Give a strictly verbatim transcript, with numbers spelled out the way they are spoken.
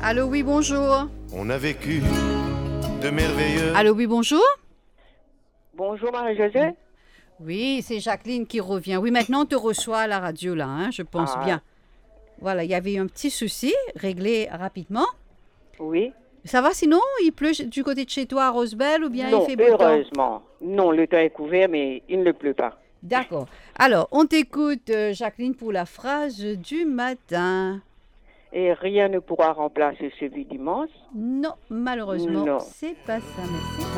Allô, oui, bonjour. On a vécu de merveilleux. Allô, oui, bonjour. Bonjour Marie-Josée. Oui, c'est Jacqueline qui revient. Oui, maintenant on te reçoit à la radio là, hein, je pense Ah. bien. Voilà, il y avait eu un petit souci, réglé rapidement. Oui. Ça va sinon? Il pleut du côté de chez toi à Rosebel ou bien Non, il fait beau temps? heureusement. Non, le temps est couvert, mais il ne pleut pas. D'accord. Alors, on t'écoute, euh, Jacqueline, pour la phrase du matin. Et rien ne pourra remplacer celui d'immense. Non, malheureusement, Non. c'est pas ça. Merci.